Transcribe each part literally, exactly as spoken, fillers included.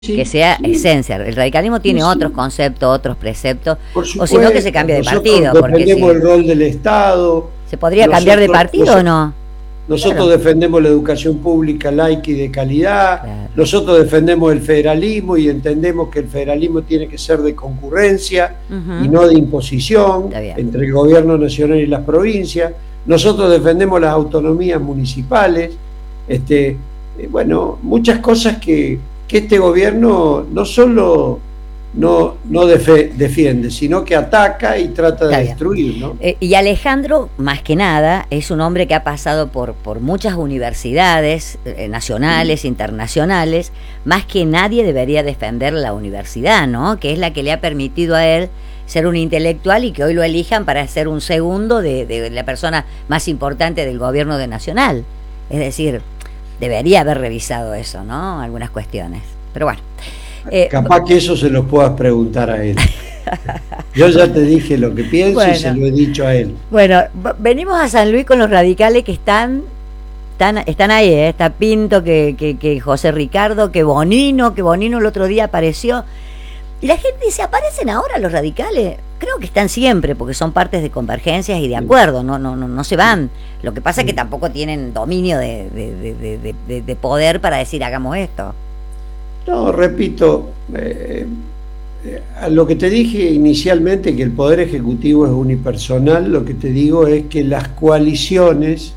que Sí, sea sí, esencia. El radicalismo sí, tiene otros sí. conceptos, otros preceptos, Por o si no que se supuesto, cambie de nosotros partido, porque defendemos si el rol del Estado, se podría cambiar de nosotros, partido o nosotros, no. nosotros Claro, defendemos la educación pública laica y de calidad, claro. nosotros defendemos el federalismo y entendemos que el federalismo tiene que ser de concurrencia y Ujú. no de imposición Está bien. entre el gobierno nacional y las provincias. Nosotros defendemos las autonomías municipales, este, eh, bueno, muchas cosas que, que este gobierno no solo no, no defe- defiende, sino que ataca y trata de Está bien. destruir, ¿no? Eh, y Alejandro, más que nada, es un hombre que ha pasado por, por muchas universidades eh, nacionales, internacionales. Más que nadie debería defender la universidad, ¿no? Que es la que le ha permitido a él ser un intelectual y que hoy lo elijan para ser un segundo de, de la persona más importante del gobierno de Nacional. Es decir, debería haber revisado eso, ¿no? Algunas cuestiones. Pero bueno. Eh, Capaz que eso se lo puedas preguntar a él. Yo ya te dije lo que pienso bueno, y se lo he dicho a él. Bueno, venimos a San Luis con los radicales que están están, están ahí, ¿eh? Está Pinto, que, que, que José Ricardo, que Bonino, que Bonino el otro día apareció. Y la gente dice, ¿aparecen ahora los radicales? Creo que están siempre, porque son partes de convergencias y de acuerdo, no, no, no, no se van. Lo que pasa es que tampoco tienen dominio de, de, de, de, de, de poder para decir, hagamos esto. No, repito, eh, eh, a lo que te dije inicialmente, que el Poder Ejecutivo es unipersonal, lo que te digo es que las coaliciones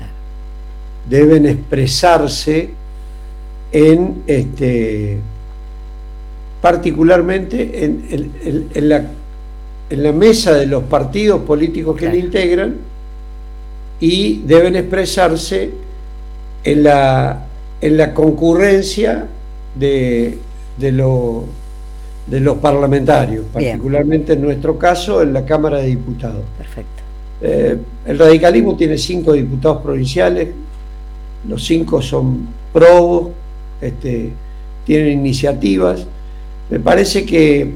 deben expresarse en, este, particularmente en, en, en, en, la, en la mesa de los partidos políticos que claro. le integran, y deben expresarse en la, en la concurrencia De, de, lo, de los parlamentarios, particularmente Bien. en nuestro caso en la Cámara de Diputados. Perfecto. Eh, el radicalismo tiene cinco diputados provinciales, los cinco son probos, este, tienen iniciativas. Me parece que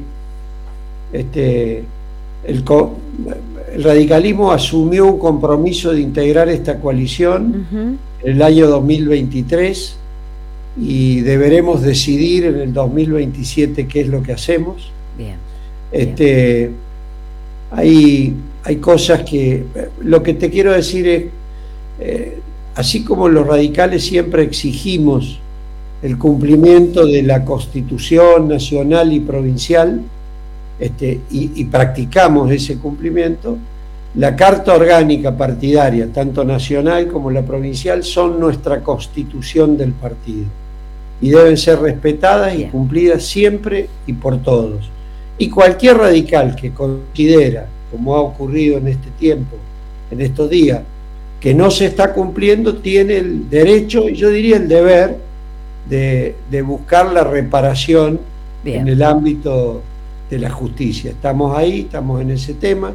este, el, el radicalismo asumió un compromiso de integrar esta coalición uh-huh. en el año dos mil veintitrés, y deberemos decidir en el dos mil veintisiete qué es lo que hacemos. Bien. Este, Bien. Hay, hay cosas que... Lo que te quiero decir es, eh, así como los radicales siempre exigimos el cumplimiento de la Constitución nacional y provincial, este, y, y practicamos ese cumplimiento, la Carta Orgánica Partidaria, tanto nacional como la provincial, son nuestra constitución del partido y deben ser respetadas y cumplidas siempre y por todos. Y cualquier radical que considera, como ha ocurrido en este tiempo, en estos días, que no se está cumpliendo, tiene el derecho, y yo diría el deber, de, de buscar la reparación Bien. en el ámbito de la justicia. Estamos ahí, estamos en ese tema.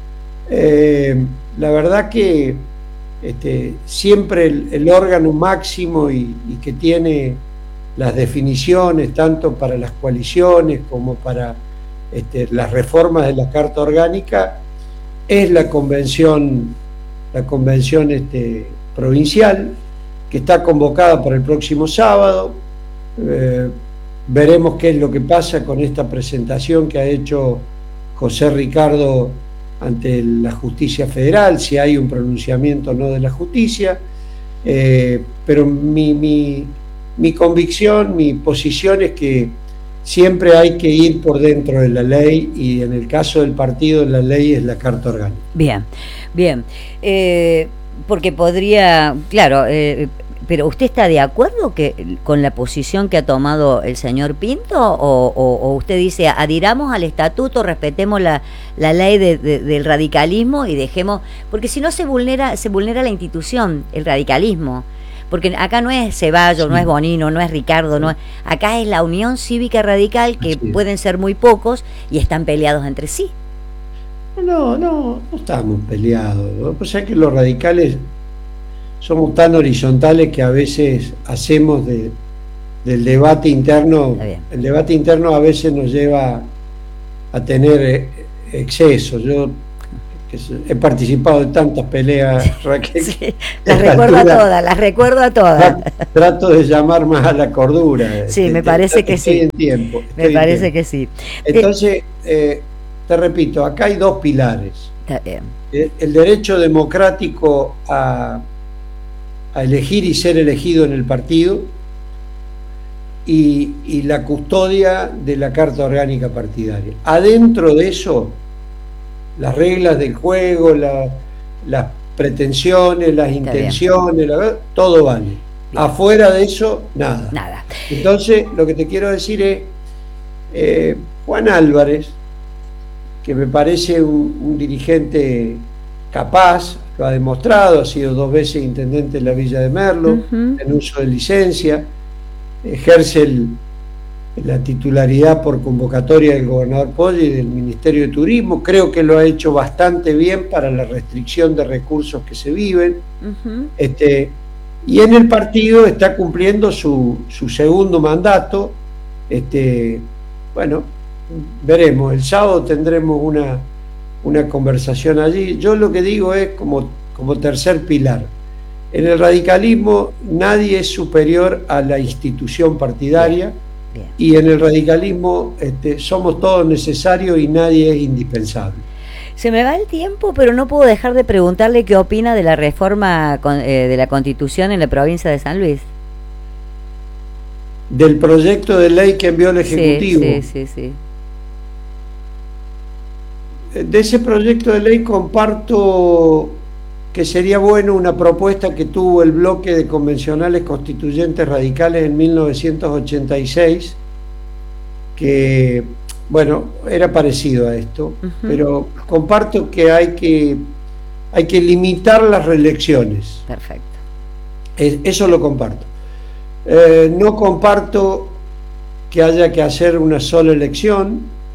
Eh, la verdad que este, siempre el, el órgano máximo y, y que tiene las definiciones tanto para las coaliciones como para este, las reformas de la Carta Orgánica es la convención, la convención este, provincial, que está convocada para el próximo sábado. Eh, veremos qué es lo que pasa con esta presentación que ha hecho José Ricardo ante la justicia federal, si hay un pronunciamiento o no de la justicia, eh, pero mi, mi, mi convicción, mi posición es que siempre hay que ir por dentro de la ley, y en el caso del partido la ley es la Carta Orgánica. Bien, bien, eh, porque podría, claro, eh, pero ¿usted está de acuerdo que con la posición que ha tomado el señor Pinto? ¿O, o, o usted dice, adhiramos al estatuto, respetemos la, la ley de, de, del radicalismo y dejemos... Porque si no se vulnera, se vulnera la institución, el radicalismo. Porque acá no es Ceballos, sí. no es Bonino, no es Ricardo, sí. no es, acá es la Unión Cívica Radical, que Así pueden ser muy pocos y están peleados entre sí. No, no, no estamos peleados. Lo que pasa es que los radicales somos tan horizontales que a veces hacemos de, del debate interno, el debate interno a veces nos lleva a tener excesos. Yo que he participado de tantas peleas, Raquel. Sí, las recuerdo a todas, las recuerdo a todas. Trato de llamar más a la cordura. Sí, me parece que sí. Estoy en tiempo. Me parece que sí. Entonces, eh, te repito, acá hay dos pilares. Está bien. El, el derecho democrático a, a elegir y ser elegido en el partido y, y la custodia de la Carta Orgánica Partidaria. Adentro de eso, las reglas del juego, la, las pretensiones, las Está intenciones, la, todo vale. Bien. Afuera de eso, nada. Nada. Entonces, lo que te quiero decir es, eh, Juan Álvarez, que me parece un, un dirigente capaz, lo ha demostrado, ha sido dos veces intendente de la Villa de Merlo, uh-huh. en uso de licencia, ejerce el, la titularidad por convocatoria del gobernador Poggi y del Ministerio de Turismo. Creo que lo ha hecho bastante bien para la restricción de recursos que se viven. Uh-huh. Este, y en el partido está cumpliendo su, su segundo mandato. Este, bueno, veremos. El sábado tendremos una, una conversación allí. Yo lo que digo es como, como tercer pilar. En el radicalismo nadie es superior a la institución partidaria. Bien. Y en el radicalismo este, somos todos necesarios y nadie es indispensable. Se me va el tiempo, pero no puedo dejar de preguntarle qué opina de la reforma con, eh, de la Constitución en la provincia de San Luis. Del proyecto de ley que envió el Ejecutivo. Sí, sí, sí, sí. De ese proyecto de ley comparto que sería bueno una propuesta que tuvo el bloque de convencionales constituyentes radicales en mil novecientos ochenta y seis, que, bueno, era parecido a esto, uh-huh. pero comparto que hay que, hay que limitar las reelecciones. Perfecto. Es, eso lo comparto. Eh, no comparto que haya que hacer una sola elección.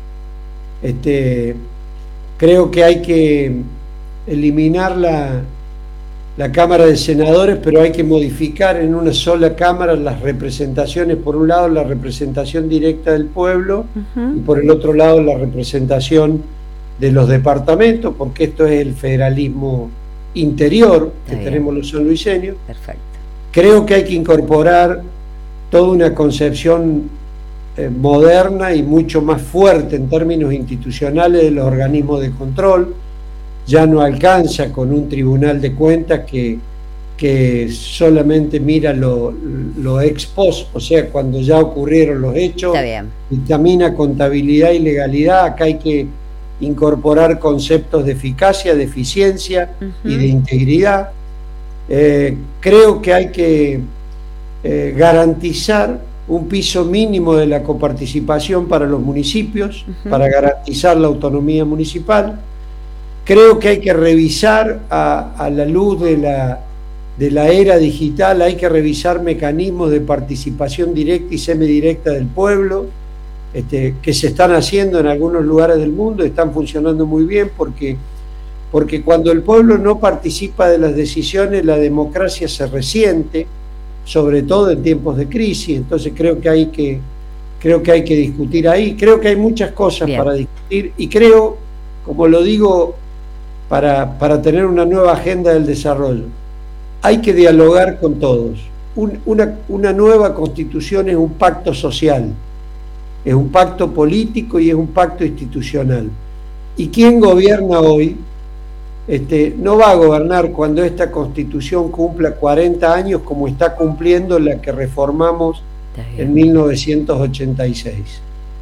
Este, creo que hay que eliminar la, la Cámara de Senadores, pero hay que modificar en una sola Cámara las representaciones. Por un lado, la representación directa del pueblo, uh-huh. y por el otro lado, la representación de los departamentos, porque esto es el federalismo interior que tenemos los sanluiseños. Perfecto. Creo que hay que incorporar toda una concepción eh, moderna y mucho más fuerte en términos institucionales de los organismos de control. Ya no alcanza con un tribunal de cuentas que, que solamente mira lo, lo ex post, o sea, cuando ya ocurrieron los hechos, dictamina contabilidad y legalidad. Acá hay que incorporar conceptos de eficacia, de eficiencia uh-huh. y de integridad. Eh, creo que hay que eh, garantizar un piso mínimo de la coparticipación para los municipios, uh-huh. para garantizar la autonomía municipal. Creo que hay que revisar a, a la luz de la, de la era digital, hay que revisar mecanismos de participación directa y semidirecta del pueblo, este, que se están haciendo en algunos lugares del mundo, están funcionando muy bien, porque, porque cuando el pueblo no participa de las decisiones, la democracia se resiente, sobre todo en tiempos de crisis. Entonces creo que hay que, creo que, hay que discutir ahí. Creo que hay muchas cosas bien. Para discutir, y creo, como lo digo, Para, para tener una nueva agenda del desarrollo, hay que dialogar con todos. Un, una, una nueva constitución es un pacto social, es un pacto político y es un pacto institucional. Y quien gobierna hoy este, no va a gobernar cuando esta constitución cumpla cuarenta años, como está cumpliendo la que reformamos en mil novecientos ochenta y seis.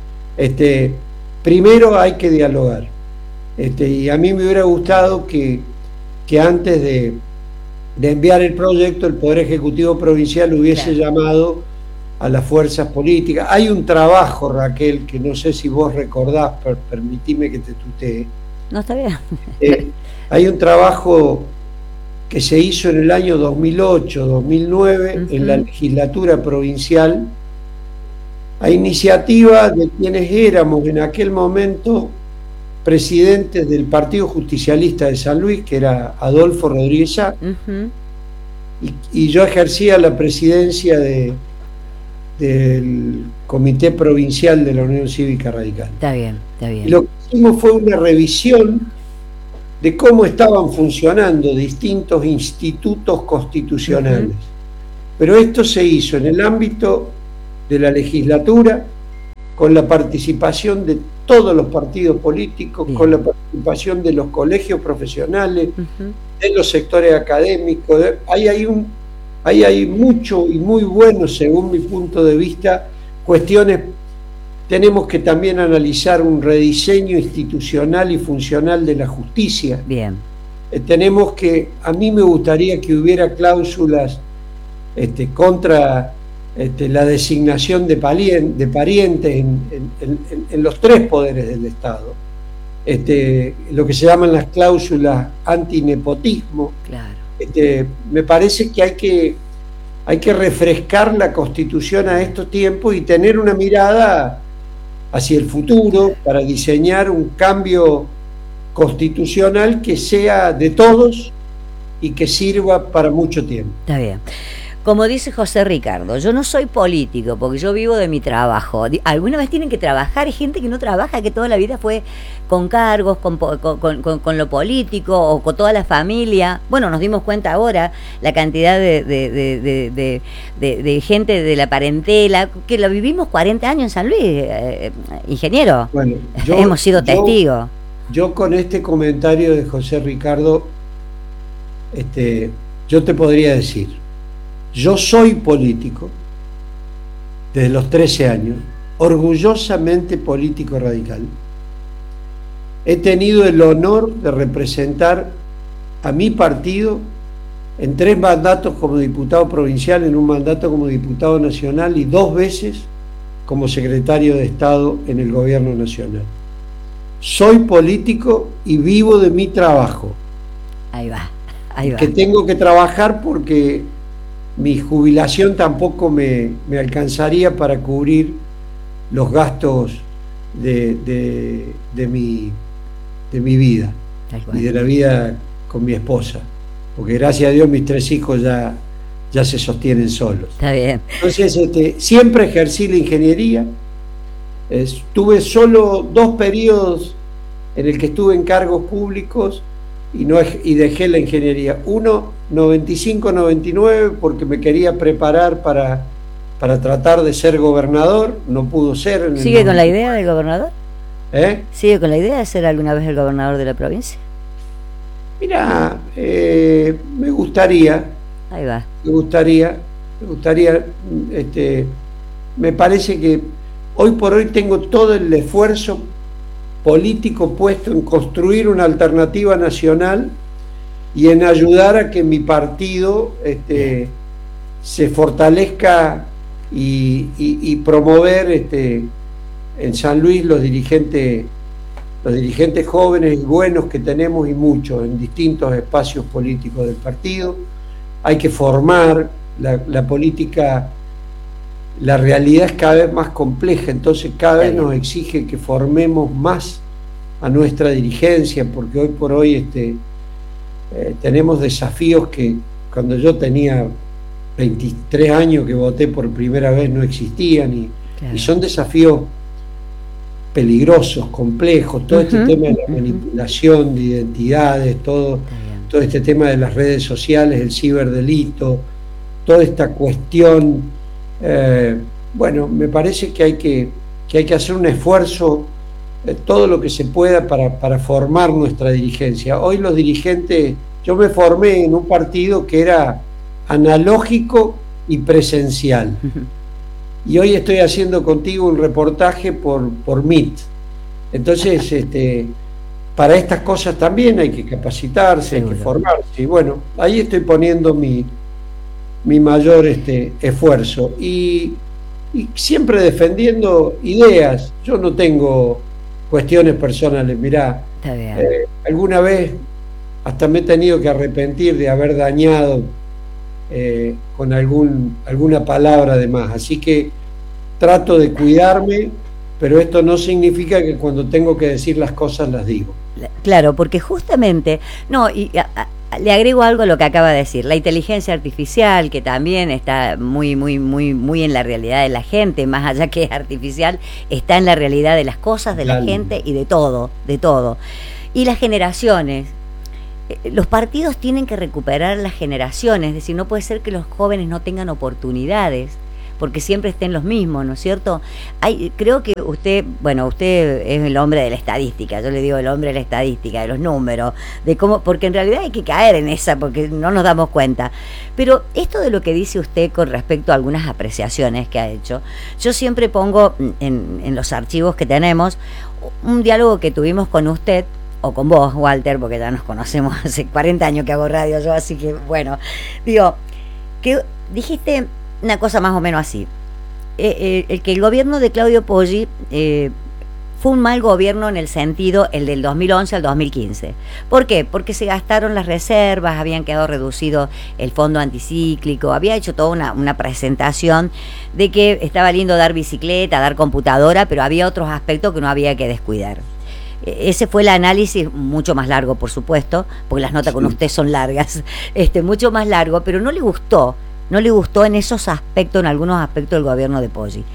Este, primero hay que dialogar. Este, y a mí me hubiera gustado que, que antes de, de enviar el proyecto, el Poder Ejecutivo Provincial hubiese claro. llamado a las fuerzas políticas. Hay un trabajo, Raquel, que no sé si vos recordás, per, permitime que te tutee. No, está bien. Eh, hay un trabajo que se hizo en el año dos mil ocho, dos mil nueve, uh-huh. en la legislatura provincial, a iniciativa de quienes éramos en aquel momento presidentes del Partido Justicialista de San Luis, que era Adolfo Rodríguez Sá, uh-huh. y, y yo ejercía la presidencia de, del Comité Provincial de la Unión Cívica Radical. Está bien, está bien. Y lo que hicimos fue una revisión de cómo estaban funcionando distintos institutos constitucionales. Uh-huh. Pero esto se hizo en el ámbito de la legislatura, con la participación de todos los partidos políticos, Bien. Con la participación de los colegios profesionales, uh-huh. de los sectores académicos. De, ahí, hay un, ahí hay mucho y muy bueno, según mi punto de vista, cuestiones. Tenemos que también analizar un rediseño institucional y funcional de la justicia. Bien. Eh, tenemos que, a mí me gustaría que hubiera cláusulas este, contra... Este, la designación de, palien, de parientes en, en, en, en los tres poderes del Estado, este, lo que se llaman las cláusulas antinepotismo. Claro. Este, me parece que hay, que hay que refrescar la Constitución a estos tiempos y tener una mirada hacia el futuro para diseñar un cambio constitucional que sea de todos y que sirva para mucho tiempo. Está bien. Como dice José Ricardo, yo no soy político porque yo vivo de mi trabajo. Alguna vez tienen que trabajar, hay gente que no trabaja, que toda la vida fue con cargos, con, con, con, con lo político o con toda la familia. Bueno, nos dimos cuenta ahora la cantidad de, de, de, de, de, de, de gente de la parentela, que lo vivimos cuarenta años en San Luis, eh, ingeniero. Bueno, yo, hemos sido testigos. Yo, yo con este comentario de José Ricardo, este, yo te podría decir, yo soy político desde los trece años, orgullosamente político radical. He tenido el honor de representar a mi partido en tres mandatos como diputado provincial, en un mandato como diputado nacional y dos veces como secretario de Estado en el gobierno nacional. Soy político y vivo de mi trabajo. Ahí va, ahí va. Que tengo que trabajar porque mi jubilación tampoco me, me alcanzaría para cubrir los gastos de, de, de, mi, de mi vida y de la vida con mi esposa, porque gracias a Dios mis tres hijos ya, ya se sostienen solos. Está bien. Entonces este, siempre ejercí la ingeniería, estuve solo dos periodos en el que estuve en cargos públicos y, no, y dejé la ingeniería. Uno, noventa y cinco noventa y nueve, porque me quería preparar para, para tratar de ser gobernador, no pudo ser. En ¿Sigue el con la idea del gobernador? ¿Eh? ¿Sigue con la idea de ser alguna vez el gobernador de la provincia? Mira, eh, me gustaría. Ahí va. Me gustaría, me gustaría, este, me parece que hoy por hoy tengo todo el esfuerzo político puesto en construir una alternativa nacional y en ayudar a que mi partido este, se fortalezca y, y, y promover este, en San Luis los dirigentes, los dirigentes jóvenes y buenos que tenemos, y muchos en distintos espacios políticos del partido. Hay que formar la, la política. La realidad es cada vez más compleja, entonces cada vez nos exige que formemos más a nuestra dirigencia, porque hoy por hoy este, eh, tenemos desafíos que cuando yo tenía veintitrés años que voté por primera vez no existían, y, claro. y son desafíos peligrosos, complejos, todo uh-huh, este tema de la uh-huh. manipulación de identidades, todo, todo este tema de las redes sociales, el ciberdelito, toda esta cuestión. Eh, bueno, me parece que hay que, que hay que hacer un esfuerzo, eh, todo lo que se pueda para, para formar nuestra dirigencia. Hoy los dirigentes, yo me formé en un partido que era analógico y presencial, y hoy estoy haciendo contigo un reportaje por, por Meet. Entonces este, para estas cosas también hay que capacitarse, hay que formarse, y bueno, ahí estoy poniendo mi mi mayor este, esfuerzo y, y siempre defendiendo ideas. Yo no tengo cuestiones personales. Mirá, eh, alguna vez hasta me he tenido que arrepentir de haber dañado eh, con algún, alguna palabra de más, así que trato de cuidarme, pero esto no significa que cuando tengo que decir las cosas las digo. Claro, porque justamente, no, y a, a, le agrego algo a lo que acaba de decir, la inteligencia artificial, que también está muy, muy, muy, muy en la realidad de la gente, más allá que es artificial, está en la realidad de las cosas, de la gente y de todo, de todo. Y las generaciones, eh, los partidos tienen que recuperar las generaciones, es decir, no puede ser que los jóvenes no tengan oportunidades, porque siempre estén los mismos, ¿no es cierto? Hay, creo que usted, bueno, usted es el hombre de la estadística, yo le digo el hombre de la estadística, de los números, de cómo, porque en realidad hay que caer en esa, porque no nos damos cuenta. Pero esto de lo que dice usted con respecto a algunas apreciaciones que ha hecho, yo siempre pongo en, en los archivos que tenemos un diálogo que tuvimos con usted, o con vos, Walter, porque ya nos conocemos hace cuarenta años que hago radio yo, así que bueno, digo, que dijiste una cosa más o menos así, eh, eh, el que el gobierno de Claudio Poggi eh, fue un mal gobierno en el sentido, el del dos mil once al dos mil quince. ¿Por qué? Porque se gastaron las reservas, habían quedado reducido el fondo anticíclico, había hecho toda una, una presentación de que estaba lindo dar bicicleta, dar computadora, pero había otros aspectos que no había que descuidar. Ese fue el análisis, mucho más largo, por supuesto, porque las notas sí. con usted son largas, este, mucho más largo, pero no le gustó, no le gustó en esos aspectos, en algunos aspectos del gobierno de Poggi.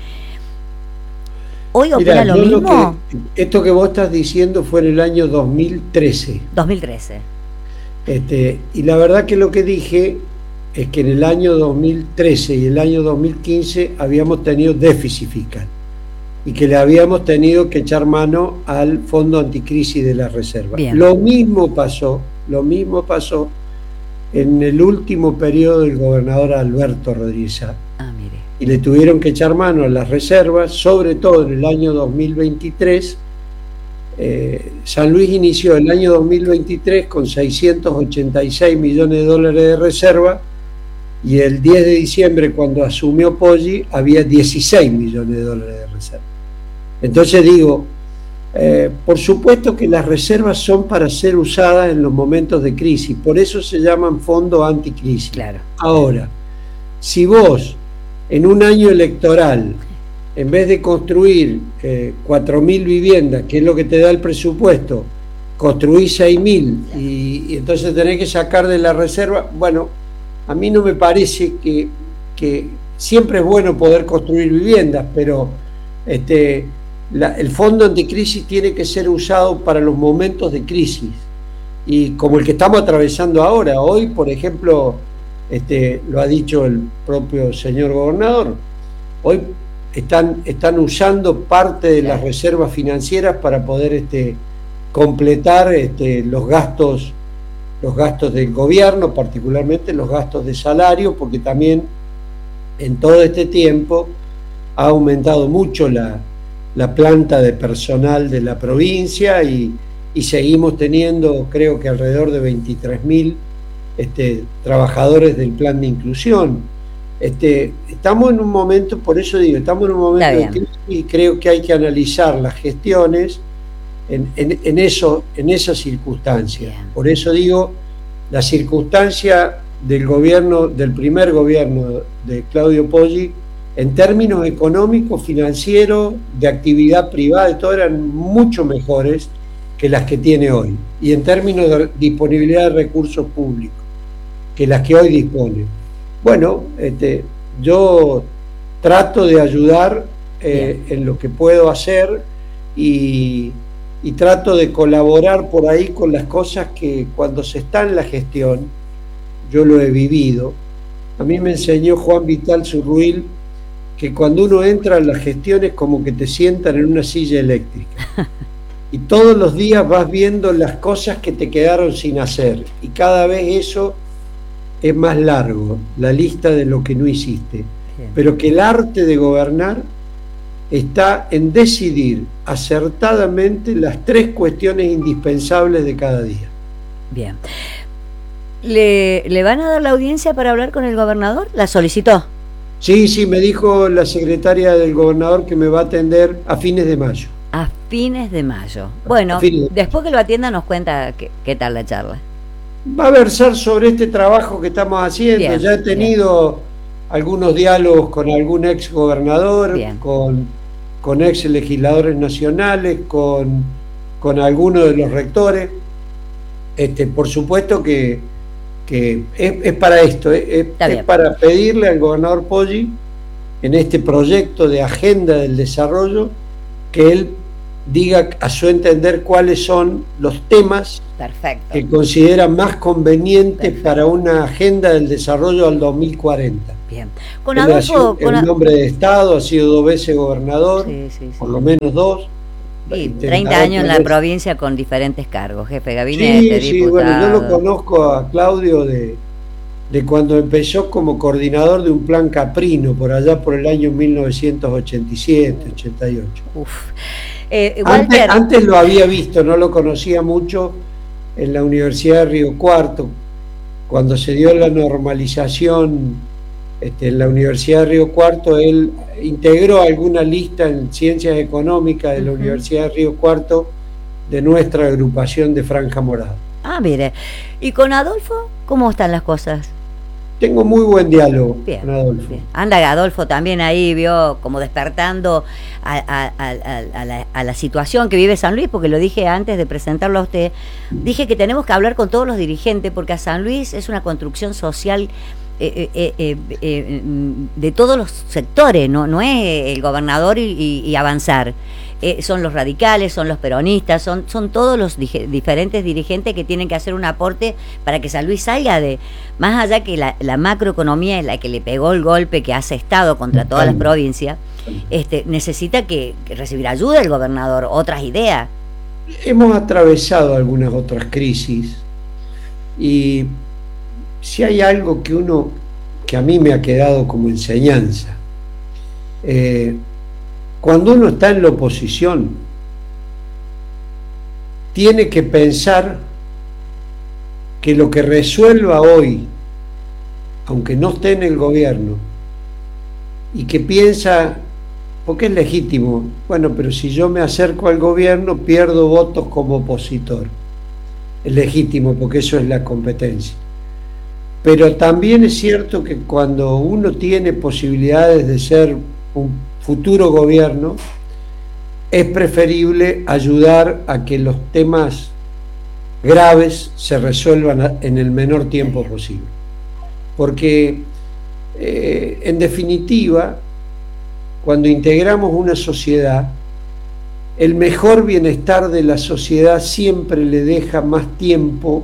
¿Hoy opina lo mismo? Lo que, esto que vos estás diciendo fue en el año dos mil trece. dos mil trece. Este, y la verdad que lo que dije es que en el año dos mil trece y el año dos mil quince habíamos tenido déficit fiscal y que le habíamos tenido que echar mano al fondo anticrisis de la reserva. Bien. Lo mismo pasó, lo mismo pasó en el último periodo del gobernador Alberto Rodríguez. Ah, mire. Y le tuvieron que echar mano a las reservas, sobre todo en el año dos mil veintitrés. Eh, San Luis inició el año dos mil veintitrés con seiscientos ochenta y seis millones de dólares de reserva, y el diez de diciembre, cuando asumió Poggi, había dieciséis millones de dólares de reserva. Entonces digo, eh, por supuesto que las reservas son para ser usadas en los momentos de crisis, por eso se llaman fondo anticrisis. Claro. Ahora, si vos en un año electoral, en vez de construir eh, cuatro mil viviendas, que es lo que te da el presupuesto, construís seis mil y, y entonces tenés que sacar de la reserva, bueno, a mí no me parece que, que siempre es bueno poder construir viviendas, pero este, la, el fondo anticrisis tiene que ser usado para los momentos de crisis, y como el que estamos atravesando ahora. Hoy, por ejemplo, este, lo ha dicho el propio señor gobernador, hoy están, están usando parte de las reservas financieras para poder este, completar este, los gastos los gastos del gobierno, particularmente los gastos de salario, porque también en todo este tiempo ha aumentado mucho la, la planta de personal de la provincia, y, y seguimos teniendo, creo que alrededor de veintitrés mil este, trabajadores del plan de inclusión. Este, estamos en un momento, por eso digo, estamos en un momento de crisis, y creo que hay que analizar las gestiones En, en, en, eso, en esas circunstancias. Por eso digo, la circunstancia del gobierno, del primer gobierno de Claudio Poggi, en términos económicos, financieros, de actividad privada, de todo, eran mucho mejores que las que tiene hoy, y en términos de disponibilidad de recursos públicos, que las que hoy dispone. Bueno, este, yo trato de ayudar eh, en lo que puedo hacer, y y trato de colaborar por ahí con las cosas que cuando se está en la gestión, yo lo he vivido. A mí me enseñó Juan Vital Zurruil que cuando uno entra en la gestión es como que te sientan en una silla eléctrica, y todos los días vas viendo las cosas que te quedaron sin hacer, y cada vez eso es más largo, la lista de lo que no hiciste. Pero que el arte de gobernar está en decidir acertadamente las tres cuestiones indispensables de cada día. Bien. ¿Le, ¿Le van a dar la audiencia para hablar con el gobernador? ¿La solicitó? Sí, sí, me dijo la secretaria del gobernador que me va a atender a fines de mayo. A fines de mayo. Bueno, de... después que lo atienda nos cuenta qué, qué tal la charla. Va a versar sobre este trabajo que estamos haciendo. Bien, ya he tenido bien. algunos diálogos con algún ex gobernador, bien. con con ex legisladores nacionales, con, con algunos de los rectores. Este, por supuesto que, que es, es para esto, es, es para pedirle al gobernador Poggi, en este proyecto de agenda del desarrollo, que él diga a su entender cuáles son los temas Perfecto. que considera más convenientes Perfecto. para una agenda del desarrollo al dos mil cuarenta. Bien. Con Él Adolfo... Es un hombre de Estado, ha sido dos veces gobernador, sí, sí, sí. por lo menos dos. Y treinta años en la provincia con diferentes cargos, jefe de gabinete, sí, diputado. Sí, bueno, yo lo conozco a Claudio de, de cuando empezó como coordinador de un plan Caprino, por allá por el año mil novecientos ochenta y siete, ochenta y ocho. Uf. Eh, antes, antes lo había visto, no lo conocía mucho en la Universidad de Río Cuarto, cuando se dio la normalización este, en la Universidad de Río Cuarto, él integró alguna lista en Ciencias Económicas de la uh-huh. Universidad de Río Cuarto de nuestra agrupación de Franja Morada. Ah, mire. ¿Y con Adolfo cómo están las cosas? Tengo muy buen diálogo bien, con Adolfo. Bien. Anda Adolfo también ahí, vio como despertando a, a, a, a, la, a la situación que vive San Luis, porque lo dije antes de presentarlo a usted. Dije que tenemos que hablar con todos los dirigentes, porque a San Luis es una construcción social eh, eh, eh, eh, de todos los sectores, no, no es el gobernador y, y, y avanzar. Eh, son los radicales, son los peronistas, son, son todos los dije, diferentes dirigentes que tienen que hacer un aporte para que San Luis salga de, más allá que la, la macroeconomía es la que le pegó el golpe que hace Estado contra todas las provincias, este, necesita que, que recibir ayuda del gobernador, otras ideas. Hemos atravesado algunas otras crisis y si hay algo que uno, que a mí me ha quedado como enseñanza, eh, cuando uno está en la oposición, tiene que pensar que lo que resuelva hoy, aunque no esté en el gobierno, y que piensa, porque es legítimo, bueno, pero si yo me acerco al gobierno, pierdo votos como opositor. Es legítimo, porque eso es la competencia. Pero también es cierto que cuando uno tiene posibilidades de ser un futuro gobierno, es preferible ayudar a que los temas graves se resuelvan en el menor tiempo posible. Porque, eh, en definitiva, cuando integramos una sociedad, el mejor bienestar de la sociedad siempre le deja más tiempo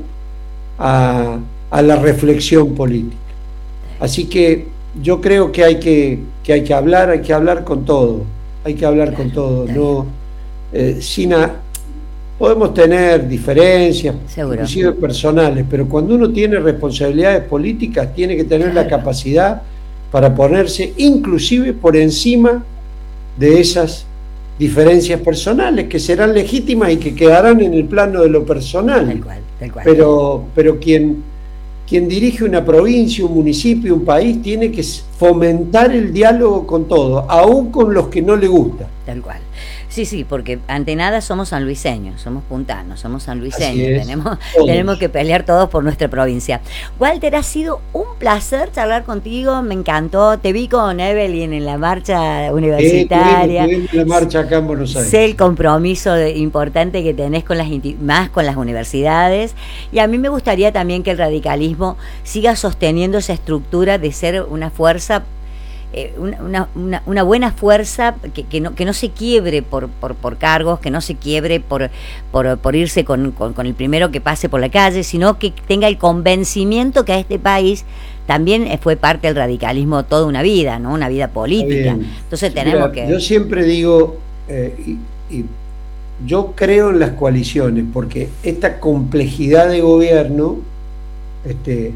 a, a la reflexión política. Así que yo creo que hay que, que hay que hablar, hay que hablar con todo, hay que hablar con todo, no, eh, sin a, podemos tener diferencias, seguro, inclusive personales, pero cuando uno tiene responsabilidades políticas, tiene que tener claro. la capacidad para ponerse inclusive por encima de esas diferencias personales, que serán legítimas y que quedarán en el plano de lo personal. Tal cual, tal cual. Pero, pero quien... Quien dirige una provincia, un municipio, un país, tiene que fomentar el diálogo con todos, aún con los que no le gusta. Tal cual. Sí, sí, porque ante nada somos sanluiseños, somos puntanos, somos sanluiseños, tenemos, tenemos que pelear todos por nuestra provincia. Walter, ha sido un placer charlar contigo, me encantó, te vi con Evelyn en la marcha universitaria. Sí, tuvimos, tuvimos la marcha acá en Buenos Aires. Sé el compromiso de, importante que tenés con las más con las universidades, y a mí me gustaría también que el radicalismo siga sosteniendo esa estructura de ser una fuerza, Una, una, una buena fuerza que, que, no, que no se quiebre por, por, por cargos, que no se quiebre por, por, por irse con, con, con el primero que pase por la calle, sino que tenga el convencimiento que a este país también fue parte del radicalismo toda una vida, ¿no? Una vida política. Entonces tenemos Mira, que... Yo siempre digo, eh, y, y yo creo en las coaliciones, porque esta complejidad de gobierno este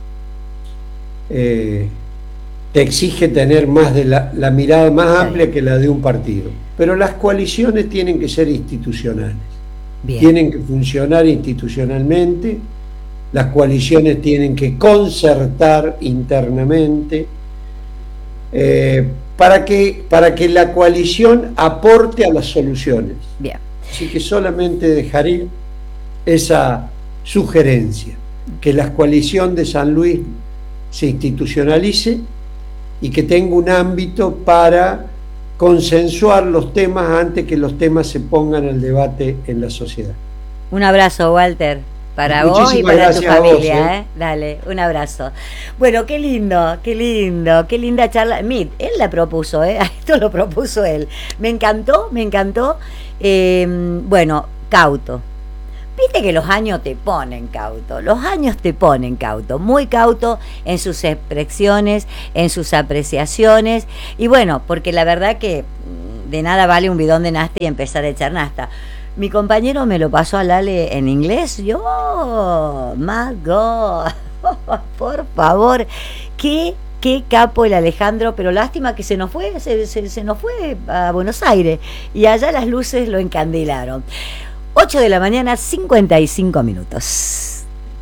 eh, te exige tener más de la, la mirada más amplia que la de un partido. Pero las coaliciones tienen que ser institucionales. Bien. Tienen que funcionar institucionalmente, las coaliciones tienen que concertar internamente, eh, para que, para que la coalición aporte a las soluciones. Bien. Así que solamente dejaré esa sugerencia, que la coalición de San Luis se institucionalice y que tenga un ámbito para consensuar los temas antes que los temas se pongan al debate en la sociedad. Un abrazo, Walter, para Muchísimas vos y para tu familia. Vos, ¿eh? ¿eh? Dale, un abrazo. Bueno, qué lindo, qué lindo, qué linda charla. Mir, él la propuso, ¿eh? Esto lo propuso él. Me encantó, me encantó. Eh, bueno, cauto. Viste que los años te ponen cauto, los años te ponen cauto, muy cauto en sus expresiones, en sus apreciaciones, y bueno, porque la verdad que de nada vale un bidón de nasta y empezar a echar nasta. Mi compañero me lo pasó al Ale en inglés, yo, oh, my God, por favor, qué, qué capo el Alejandro, pero lástima que se nos fue, se, se, se nos fue a Buenos Aires, y allá las luces lo encandilaron. ocho de la mañana, cincuenta y cinco minutos.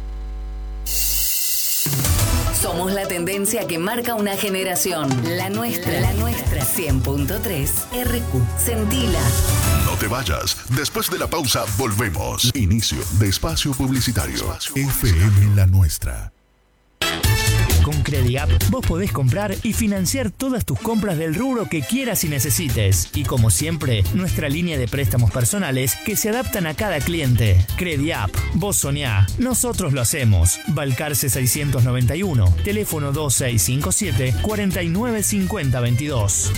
Somos la tendencia que marca una generación. La nuestra, la nuestra. cien punto tres R Q. Sentila. No te vayas. Después de la pausa, volvemos. Inicio de espacio publicitario. F M La Nuestra. Con CrediApp vos podés comprar y financiar todas tus compras del rubro que quieras y necesites. Y como siempre, nuestra línea de préstamos personales que se adaptan a cada cliente. CrediApp, vos soñá, nosotros lo hacemos. Balcarce seiscientos noventa y uno, teléfono dos seis cinco siete, cuatro nueve cinco cero dos dos.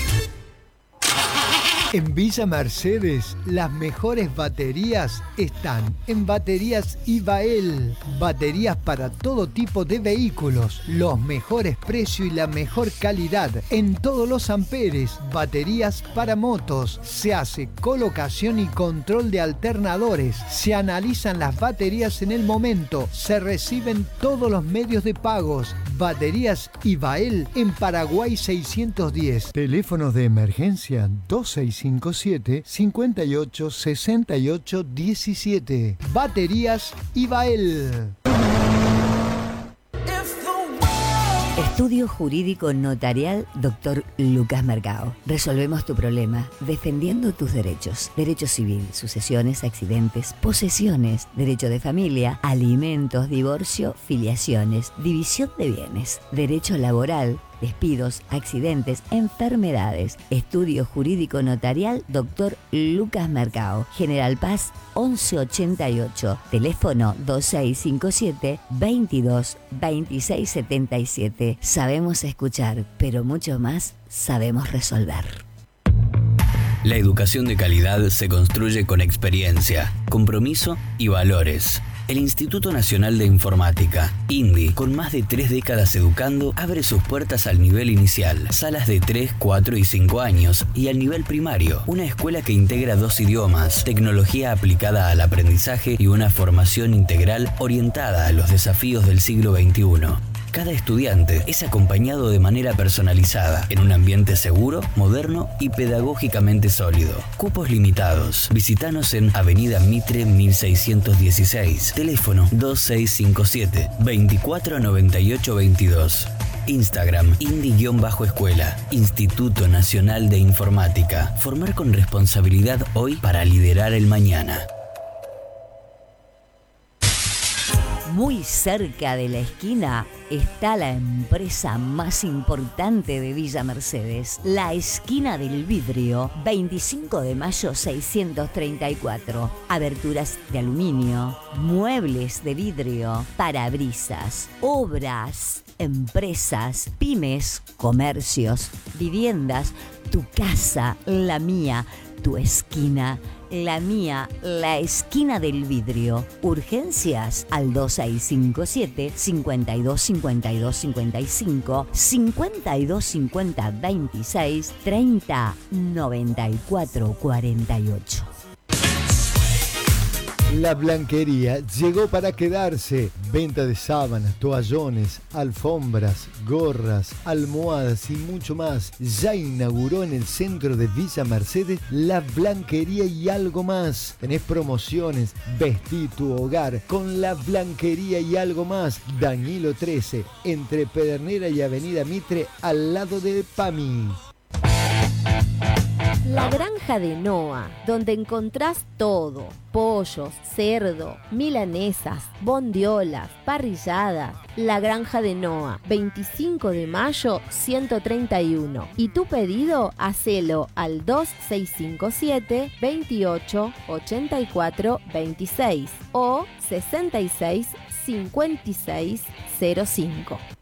En Villa Mercedes, las mejores baterías están en Baterías Ibael. Baterías para todo tipo de vehículos, los mejores precios y la mejor calidad en todos los amperes. Baterías para motos, se hace colocación y control de alternadores, se analizan las baterías en el momento, se reciben todos los medios de pagos. Baterías Ibael en Paraguay seiscientos diez. Teléfonos de emergencia dos seis cinco siete, cinco ocho, seis ocho uno siete. Baterías Ibael. Estudio Jurídico Notarial Doctor Lucas Mercado. Resolvemos tu problema defendiendo tus derechos. Derecho civil, sucesiones, accidentes, posesiones, derecho de familia, alimentos, divorcio, filiaciones, división de bienes, derecho laboral, despidos, accidentes, enfermedades. Estudio Jurídico Notarial Doctor Lucas Mercado. General Paz once ochenta y ocho. Teléfono dos seis cinco siete, veintidós, veintiséis setenta y siete. Sabemos escuchar, pero mucho más sabemos resolver. La educación de calidad se construye con experiencia, compromiso y valores. El Instituto Nacional de Informática, INDI, con más de tres décadas educando, abre sus puertas al nivel inicial, salas de tres, cuatro y cinco años, y al nivel primario, una escuela que integra dos idiomas, tecnología aplicada al aprendizaje y una formación integral orientada a los desafíos del siglo veintiuno. Cada estudiante es acompañado de manera personalizada, en un ambiente seguro, moderno y pedagógicamente sólido. Cupos limitados. Visítanos en Avenida Mitre mil seiscientos dieciséis. Teléfono dos seis cinco siete, veinticuatro noventa y ocho veintidós. Instagram, Indi-Escuela, Instituto Nacional de Informática. Formar con responsabilidad hoy para liderar el mañana. Muy cerca de la esquina está la empresa más importante de Villa Mercedes, la Esquina del Vidrio, veinticinco de mayo seiscientos treinta y cuatro. Aberturas de aluminio, muebles de vidrio, parabrisas, obras, empresas, pymes, comercios, viviendas, tu casa, la mía, tu esquina, la mía, la Esquina del Vidrio. Urgencias al dos seis cinco siete, cincuenta y dos cincuenta y dos cincuenta y cinco, cincuenta y dos cincuenta veintiséis, treinta noventa y cuatro cuarenta y ocho. La Blanquería llegó para quedarse. Venta de sábanas, toallones, alfombras, gorras, almohadas y mucho más. Ya inauguró en el centro de Villa Mercedes La Blanquería y algo más. Tenés promociones, vestí tu hogar con La Blanquería y algo más. Danilo trece, entre Pedernera y Avenida Mitre, al lado de PAMI. La Granja de Noa, donde encontrás todo: pollos, cerdo, milanesas, bondiolas, parrilladas. La Granja de Noa, veinticinco de mayo ciento treinta y uno. Y tu pedido, hacelo al dos seis cinco siete, veintiocho, ochenta y cuatro veintiséis o sesenta y seis, cincuenta y seis cero cinco.